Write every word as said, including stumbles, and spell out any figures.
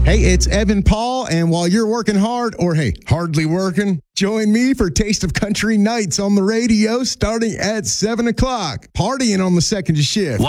Hey, it's Evan Paul, and while you're working hard, or hey, hardly working, join me for Taste of Country Nights on the radio starting at seven o'clock. Partying on the second shift.